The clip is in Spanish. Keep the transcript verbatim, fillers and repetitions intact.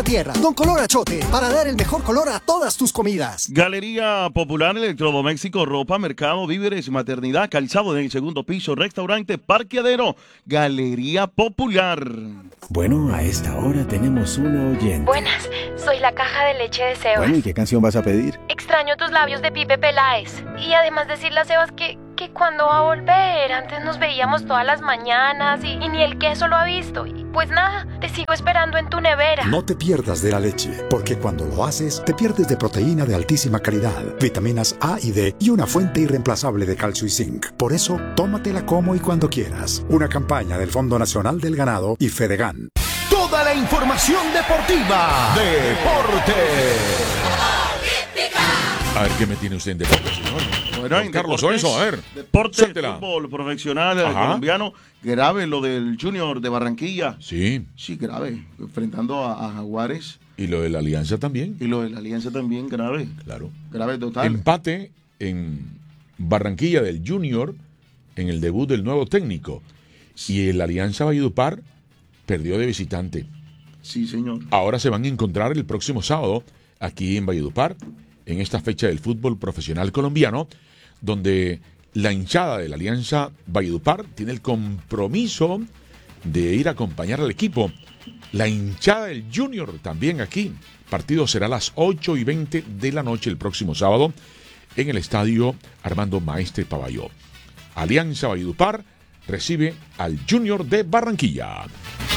Tierra. Don Color Achote, para dar el mejor color a todas tus comidas. Galería Popular, electrodoméstico, ropa, mercado, víveres, maternidad, calzado en el segundo piso, restaurante, parqueadero. Galería Popular. Bueno, a esta hora tenemos una oyente. Buenas, soy la caja de leche de Sebas. Bueno, ¿y qué canción vas a pedir? Extraño tus labios de Pipe Peláez. Y además decirle a Sebas que, que cuando va a volver, antes nos veíamos todas las mañanas y, y ni el queso lo ha visto. Y pues nada, te sigo esperando en tu nevera. No te pierdas de la leche, porque cuando lo haces, te pierdes de proteína de altísima calidad, vitaminas A y D y una fuente irreemplazable de calcio y zinc. Por eso, tómatela como y cuando quieras. Una campaña del Fondo Nacional del Ganado y Fedegan. Toda la información deportiva. Deportes. A ver, ¿qué me tiene usted en deportes, señor? Bueno, Don en Carlos deportes, Oenzo, a ver. Deportes, suéltela. fútbol profesional Ajá. colombiano. Grave lo del Junior de Barranquilla. Sí. Sí, grave. Enfrentando a, a Jaguares. Y lo de la Alianza también. Y lo de la Alianza también, grave. Claro. Grave total. Empate en Barranquilla del Junior en el debut del nuevo técnico. Y el Alianza Valledupar perdió de visitante. Sí, señor. Ahora se van a encontrar el próximo sábado aquí en Valledupar, en esta fecha del fútbol profesional colombiano, donde la hinchada de la Alianza Valledupar tiene el compromiso de ir a acompañar al equipo. La hinchada del Junior también aquí. Partido será a las ocho y veinte de la noche el próximo sábado en el estadio Armando Maestre Pavalló. Alianza Valledupar recibe al Junior de Barranquilla.